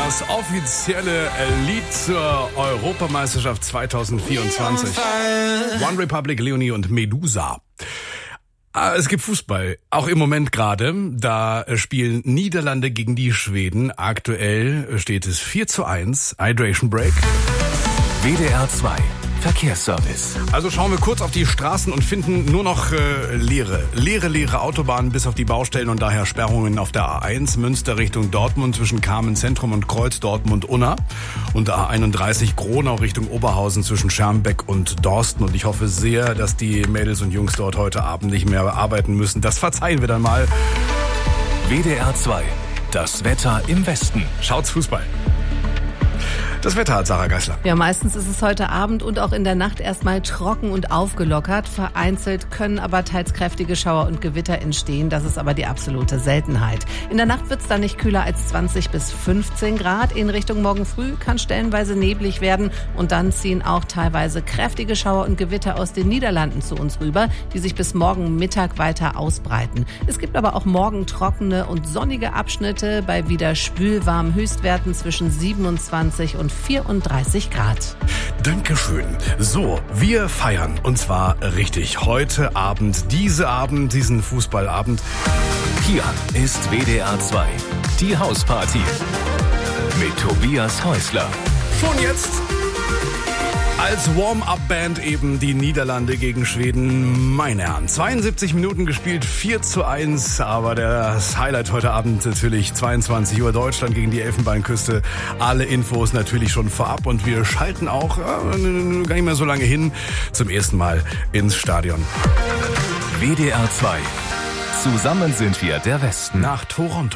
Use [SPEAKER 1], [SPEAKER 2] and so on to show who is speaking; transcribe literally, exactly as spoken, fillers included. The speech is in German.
[SPEAKER 1] Das offizielle Lied zur Europameisterschaft zwanzig vierundzwanzig. One Republic, Leonie und Medusa. Es gibt Fußball, auch im Moment gerade. Da spielen Niederlande gegen die Schweden. Aktuell steht es vier zu eins. Hydration Break.
[SPEAKER 2] W D R zwei Verkehrsservice.
[SPEAKER 1] Also schauen wir kurz auf die Straßen und finden nur noch äh, leere, leere, leere Autobahnen bis auf die Baustellen und daher Sperrungen auf der A eins Münster Richtung Dortmund zwischen Kamen Zentrum und Kreuz Dortmund-Unna und der A einunddreißig Gronau Richtung Oberhausen zwischen Schermbeck und Dorsten. Und ich hoffe sehr, dass die Mädels und Jungs dort heute Abend nicht mehr arbeiten müssen. Das verzeihen wir dann mal.
[SPEAKER 2] W D R zwei, das Wetter im Westen.
[SPEAKER 1] Schaut's Fußball. Das Wetter hat Sarah Geisler.
[SPEAKER 3] Ja, meistens ist es heute Abend und auch in der Nacht erstmal trocken und aufgelockert. Vereinzelt können aber teils kräftige Schauer und Gewitter entstehen. Das ist aber die absolute Seltenheit. In der Nacht wird es dann nicht kühler als zwanzig bis fünfzehn Grad. In Richtung morgen früh kann stellenweise neblig werden. Und dann ziehen auch teilweise kräftige Schauer und Gewitter aus den Niederlanden zu uns rüber, die sich bis morgen Mittag weiter ausbreiten. Es gibt aber auch morgen trockene und sonnige Abschnitte bei wieder spülwarmen Höchstwerten zwischen siebenundzwanzig und vierunddreißig Grad.
[SPEAKER 1] Dankeschön. So, wir feiern und zwar richtig. Heute Abend, diese Abend, diesen Fußballabend.
[SPEAKER 2] Hier ist W D R zwei, die Hausparty mit Tobias Häusler.
[SPEAKER 1] Schon jetzt als Warm-Up-Band eben die Niederlande gegen Schweden. Meine Herren, zweiundsiebzig Minuten gespielt, vier zu eins. Aber das Highlight heute Abend natürlich zweiundzwanzig Uhr Deutschland gegen die Elfenbeinküste. Alle Infos natürlich schon vorab. Und wir schalten auch, äh, gar nicht mehr so lange hin, zum ersten Mal ins Stadion.
[SPEAKER 2] W D R zwei. Zusammen sind wir der Westen.
[SPEAKER 1] Nach Toronto.